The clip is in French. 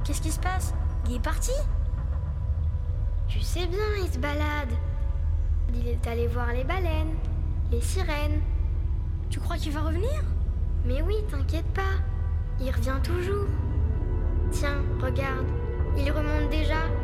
Qu'est-ce qui se passe? Il est parti? Tu sais bien, il se balade. Il est allé voir les baleines, les sirènes. Tu crois qu'il va revenir? Mais oui, t'inquiète pas, il revient toujours. Tiens, regarde, il remonte déjà.